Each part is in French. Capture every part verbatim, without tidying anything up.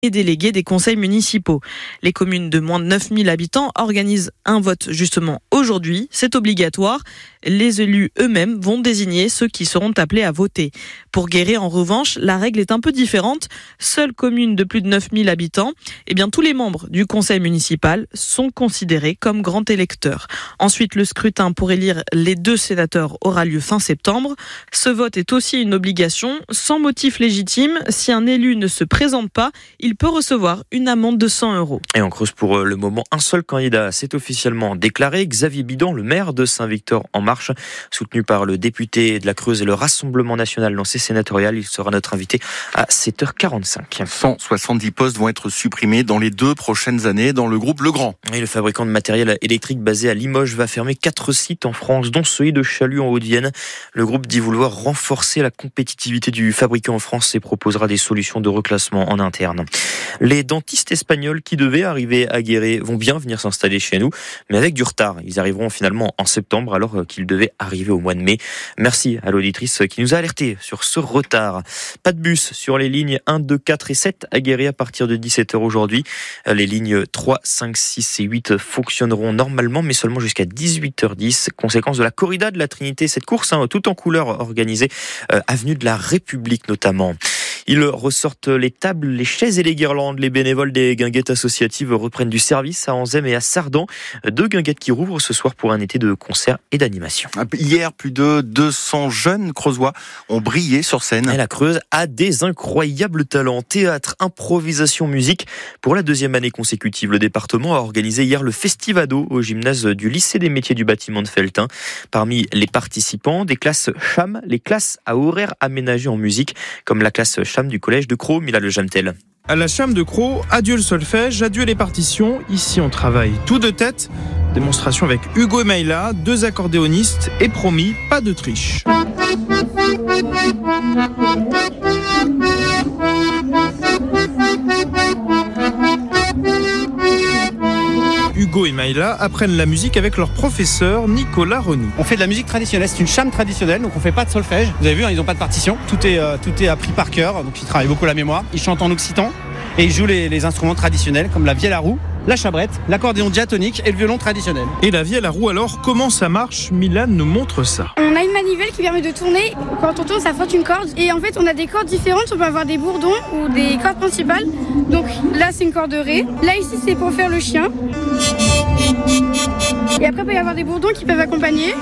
et délégués des conseils municipaux. Les communes de moins de neuf mille habitants organisent un vote justement aujourd'hui. C'est obligatoire. Les élus eux-mêmes vont désigner ceux qui seront appelés à voter. Pour Guéret, en revanche, la règle est un peu différente. Seule commune de plus de neuf mille habitants, eh bien, tous les membres du conseil municipal sont considérés comme grands électeurs. Ensuite, le scrutin pour élire les deux sénateurs aura lieu fin septembre. Ce vote est aussi une obligation. Sans motif légitime, si un élu ne se présente pas, il peut recevoir une amende de cent euros. Et en Creuse, pour le moment, un seul candidat s'est officiellement déclaré. Xavier Bidon, le maire de Saint-Victor-en-Marche, soutenu par le député de la Creuse et le Rassemblement national lancé sénatorial. Il sera notre invité à sept heures quarante-cinq. cent soixante-dix postes vont être supprimés dans les deux prochaines années dans le groupe Legrand. Et le fabricant de matériel électrique basé à Limoges va fermer quatre sites en France, dont celui de Chalut en Haute-Vienne. Le groupe dit vouloir renforcer la compétitivité du fabricant en France et proposera des solutions de reclassement en interne. Les dentistes espagnols qui devaient arriver à Guéret vont bien venir s'installer chez nous, mais avec du retard. Ils arriveront finalement en septembre alors qu'ils devaient arriver au mois de mai. Merci à l'auditrice qui nous a alerté sur ce retard. Pas de bus sur les lignes un, deux, quatre et sept à Guéret à partir de dix-sept heures aujourd'hui. Les lignes trois, cinq, six et huit fonctionneront normalement, mais seulement jusqu'à dix-huit heures dix. Conséquence de la corrida de la Trinité, cette course hein, tout en couleur organisée euh, avenue de la République notamment. Ils ressortent les tables, les chaises et les guirlandes. Les bénévoles des guinguettes associatives reprennent du service à Anzem et à Sardan. Deux guinguettes qui rouvrent ce soir pour un été de concerts et d'animation. Hier, plus de deux cents jeunes creusois ont brillé sur scène. Et la Creuse a des incroyables talents. Théâtre, improvisation, musique. Pour la deuxième année consécutive, le département a organisé hier le Festivado au gymnase du lycée des métiers du bâtiment de Felletin. Parmi les participants, des classes CHAM, les classes à horaires aménagés en musique, comme la classe CHAM du collège de Crau, Mila Le Jamtel. À la CHAM de Crau, adieu le solfège, adieu les partitions. Ici, on travaille tout de tête. Démonstration avec Hugo et Maïla, deux accordéonistes, et promis, pas de triche. Hugo et Maïla apprennent la musique avec leur professeur Nicolas Renou. On fait de la musique traditionnelle, c'est une cham traditionnelle, donc on fait pas de solfège. Vous avez vu, hein, ils n'ont pas de partition, tout est, euh, tout est appris par cœur, donc ils travaillent beaucoup la mémoire. Ils chantent en occitan et ils jouent les, les instruments traditionnels comme la vielle à roue, la chabrette, l'accordéon diatonique et le violon traditionnel. Et la vielle à roue alors, comment ça marche? Milan nous montre ça. On a une manivelle qui permet de tourner. Quand on tourne, ça frotte une corde. Et en fait, on a des cordes différentes. On peut avoir des bourdons ou des cordes principales. Donc là, c'est une corde de ré. Là, ici, c'est pour faire le chien. Et après, il peut y avoir des bourdons qui peuvent accompagner.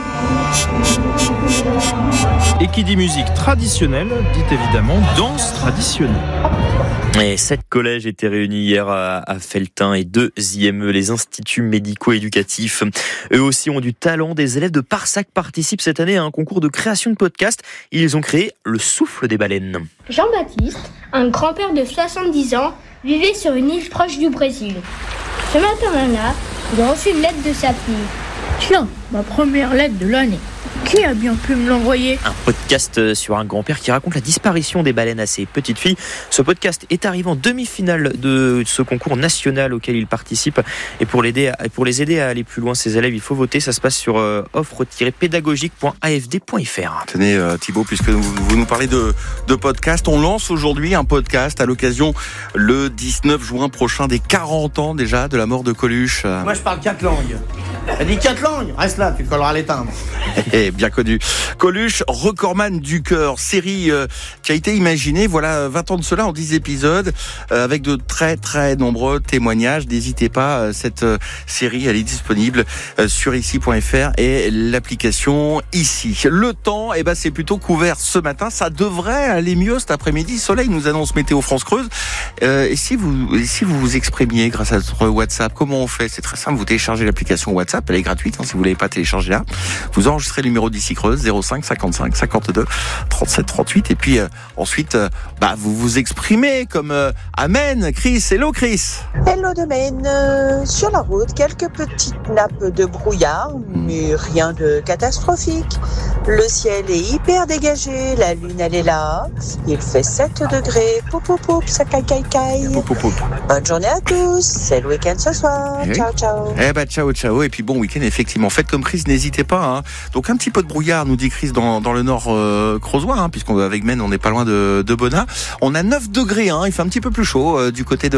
Et qui dit musique traditionnelle, dit évidemment danse traditionnelle. Et sept collèges étaient réunis hier à Felletin et deux I M E, les instituts médico-éducatifs. Eux aussi ont du talent. Des élèves de Parsac participent cette année à un concours de création de podcasts. Ils ont créé le souffle des baleines. Jean-Baptiste, un grand-père de soixante-dix ans, vivait sur une île proche du Brésil. Ce matin-là, il a reçu une lettre de sa fille. Tiens, ma première lettre de l'année. Qui a bien pu me l'envoyer? Un podcast sur un grand-père qui raconte la disparition des baleines à ses petites filles. Ce podcast est arrivé en demi-finale de ce concours national auquel il participe. Et pour, l'aider à, pour les aider à aller plus loin, ces élèves, il faut voter. Ça se passe sur euh, offre tiret pédagogique point a f d point f r. Tenez euh, Thibaut, puisque vous, vous nous parlez de, de podcast, on lance aujourd'hui un podcast à l'occasion le dix-neuf juin prochain des quarante ans déjà de la mort de Coluche. Moi je parle quatre langues. Elle dit quatre langues. Reste là, tu colleras les timbres. Bien connu. Coluche, recordman du cœur, série euh, qui a été imaginée, voilà, vingt ans de cela, en dix épisodes, euh, avec de très très nombreux témoignages. N'hésitez pas, euh, cette euh, série, elle est disponible euh, sur ici point f r et l'application Ici. Le temps, eh ben, c'est plutôt couvert ce matin. Ça devrait aller mieux cet après-midi. Soleil nous annonce Météo France Creuse. Euh, et si vous, et si vous vous exprimiez grâce à notre WhatsApp, comment on fait? C'est très simple. Vous téléchargez l'application WhatsApp. Elle est gratuite, hein, si vous ne l'avez pas téléchargée là. Vous enregistrez le numéro d'Ici Creuse, zéro cinq cinquante-cinq cinquante-deux trente-sept trente-huit. Et puis, euh, ensuite, euh, bah, vous vous exprimez comme euh, Amen. Chris, hello Chris. Hello Domaine. Euh, sur la route, quelques petites nappes de brouillard, mais rien de catastrophique. Le ciel est hyper dégagé, la lune elle est là. Il fait sept degrés. Poup poup poup, ça caille caille caille. Poup, poup, poup. Bonne journée à tous. C'est le week-end ce soir. Oui. Ciao ciao. Eh ben ciao ciao et puis bon week-end effectivement. Faites comme Chris, n'hésitez pas. Hein. Donc un petit peu de brouillard nous dit Chris dans, dans le nord euh, creusois, hein, puisqu'on avec Men on n'est pas loin de, de Bonnat. On a neuf degrés, hein, il fait un petit peu plus chaud euh, du côté de